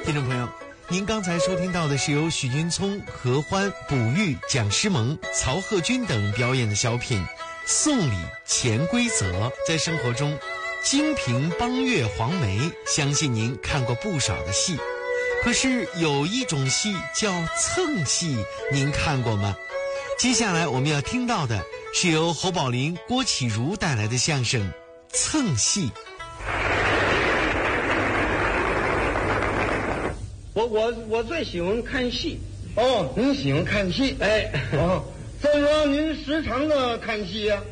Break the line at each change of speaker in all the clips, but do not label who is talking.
听众朋友，您刚才收听到的是由许君聪、何欢、卜玉、蒋诗萌、曹鹤军等表演的小品《送礼潜规则》。在生活中，金瓶梆月黄梅，相信您看过不少的戏。可是有一种戏叫蹭戏，您看过吗？接下来我们要听到的是由侯宝林、郭启儒带来的相声《蹭戏》。
我最喜欢看戏。
哦，您喜欢看戏？
哎，
哦，怎么说您时常的看戏呀？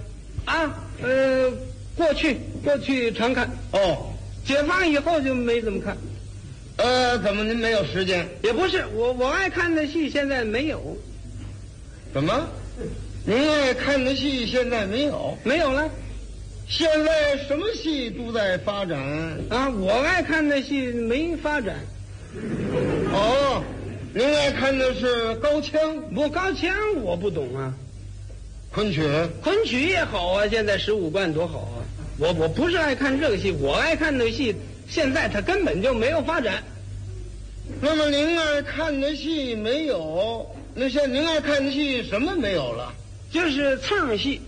过去常看，
哦，
解放以后就没怎么看。
怎么您没有时间？
也不是，我爱看的戏现在没有。
怎么？您爱看的戏现在没有？
没有了。
现在什么戏都在发展
啊？我爱看的戏没发展。
哦，您爱看的是高腔？
不，高腔我不懂啊。
昆曲？
昆曲也好啊，现在15贯多好啊。我不是爱看这个戏，我爱看的戏现在它根本就没有发展。
那么您爱看的戏没有？那现在您爱看的戏什么没有了？
就是蹭戏。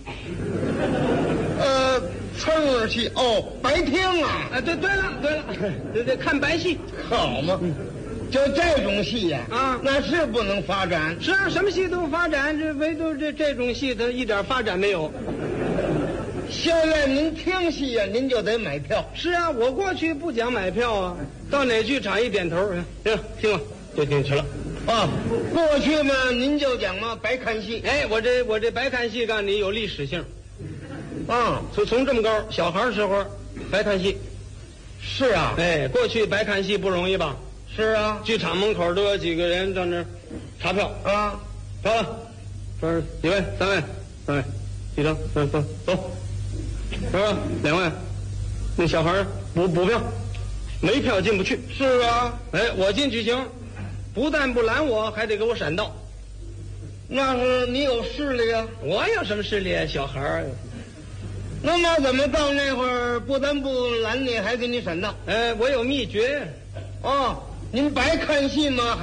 蹭戏哦，白听啊！
对了，对，看白戏
好嘛。就这种戏呀，那是不能发展。
是啊，什么戏都发展，这唯独这种戏它一点发展没有。
现在您听戏呀，您就得买票。
是啊，我过去不讲买票啊，到哪剧场一点头，行，听了就进去了。
啊，过去嘛，您就讲嘛，白看戏。
哎，我这白看戏告诉你有历史性。从这么高小孩的时候白看戏。
是啊。
哎，过去白看戏不容易吧？
是啊。
剧场门口都有几个人在那儿查票啊，票了，这是几位？3位，几张？走，是吧？2位，那小孩补票，没票进不去。
是啊。
哎，我进去行，不但不拦我，还得给我闪道。
那是你有势力啊。
我有什么势力啊？小孩儿。
那么怎么到那会儿不但不拦你，还给你闪道？
我有秘诀。
哦，您白看戏吗？